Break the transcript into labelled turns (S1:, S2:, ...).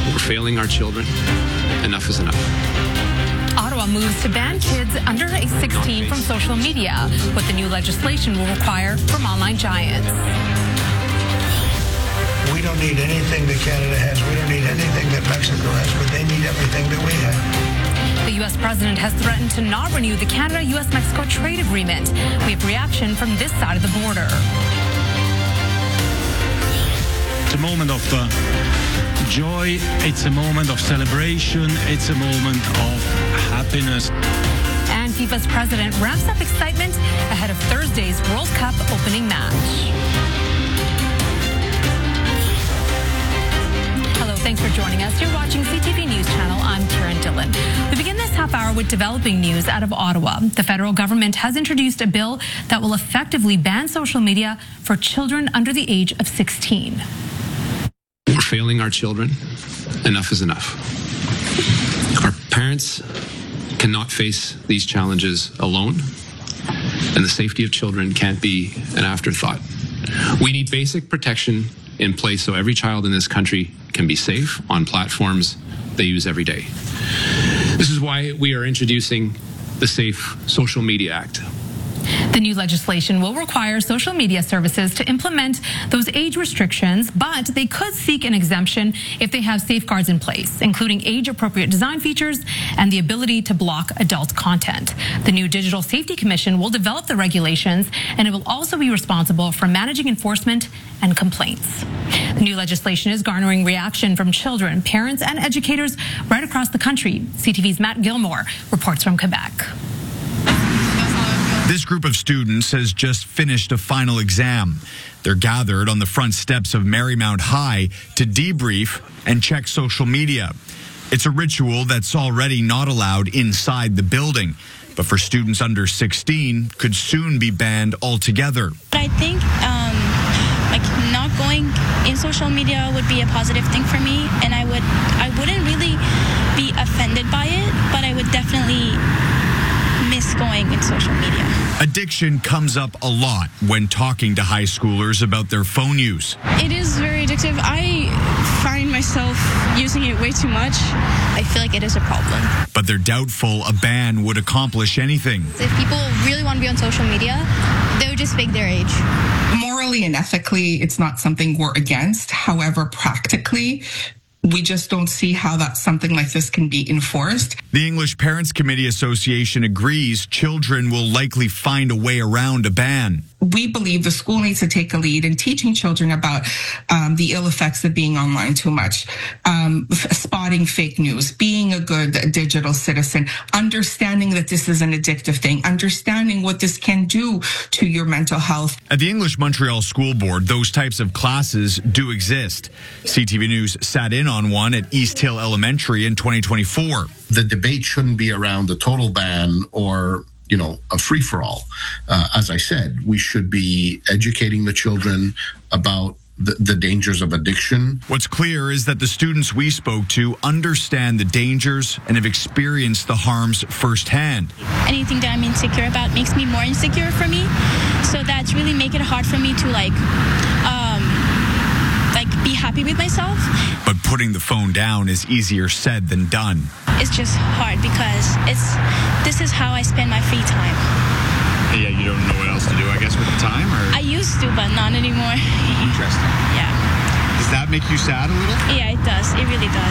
S1: We're failing our children. Enough is enough.
S2: Ottawa moves to ban kids under age 16 from social media, what the new legislation will require from online giants.
S3: We don't need anything that Canada has. We don't need anything that Mexico has, but they need everything that we have.
S2: The U.S. president has threatened to not renew the Canada-U.S.-Mexico trade agreement. We have reaction from this side of the border.
S4: It's a moment of joy, it's a moment of celebration, it's a moment of happiness.
S2: And FIFA's president ramps up excitement ahead of Thursday's World Cup opening match. Hello, thanks for joining us. You're watching CTV News Channel. I'm Karen Dillon. We begin this half hour with developing news out of Ottawa. The federal government has introduced a bill that will effectively ban social media for children under the age of 16.
S1: We're failing our children. Enough is enough. Our parents cannot face these challenges alone, and the safety of children can't be an afterthought. We need basic protection in place so every child in this country can be safe on platforms they use every day. This is why we are introducing the Safe Social Media Act.
S2: The new legislation will require social media services to implement those age restrictions, but they could seek an exemption if they have safeguards in place, including age-appropriate design features and the ability to block adult content. The new Digital Safety Commission will develop the regulations, and it will also be responsible for managing enforcement and complaints. The new legislation is garnering reaction from children, parents, and educators right across the country. CTV's Matt Gilmore reports from Quebec.
S5: This group of students has just finished a final exam. They're gathered on the front steps of Marymount High to debrief and check social media. It's a ritual that's already not allowed inside the building, but for students under 16 could soon be banned altogether.
S6: I think not going in social media would be a positive thing for me, and I wouldn't really be offended by it, but I would definitely miss going in social media.
S5: Addiction comes up a lot when talking to high schoolers about their phone use.
S7: It is very addictive. I find myself using it way too much.
S8: I feel like it is a problem.
S5: But they're doubtful a ban would accomplish anything.
S8: If people really want to be on social media, they would just fake their age.
S9: Morally and ethically, it's not something we're against. However, practically, we just don't see how something like this can be enforced.
S5: The English Parents Committee Association agrees children will likely find a way around a ban.
S9: We believe the school needs to take a lead in teaching children about the ill effects of being online too much, spotting fake news, being a good digital citizen, understanding that this is an addictive thing, understanding what this can do to your mental health.
S5: At the English Montreal School Board, those types of classes do exist. CTV News sat in on one at East Hill Elementary in 2024.
S10: The debate shouldn't be around a total ban or a free-for-all. As I said, we should be educating the children about the dangers of addiction.
S5: What's clear is that the students we spoke to understand the dangers and have experienced the harms firsthand.
S6: Anything that I'm insecure about makes me more insecure for me. So that's really make it hard for me to be happy with myself.
S5: But putting the phone down is easier said than done.
S6: It's just hard because this is how I spend my free time.
S11: Yeah, you don't know what else to do, I guess, with the time? Or?
S6: I used to, but not anymore.
S11: Interesting.
S6: Yeah.
S11: Does that make you sad a little?
S6: Yeah, it does. It really does.